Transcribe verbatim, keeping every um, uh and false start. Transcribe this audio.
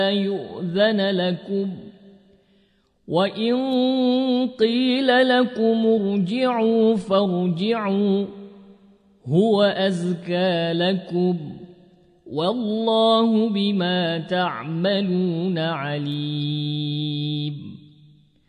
يؤذن لكم وإن قيل لكم ارجعوا فارجعوا هو أزكى لكم والله بما تعملون عليم.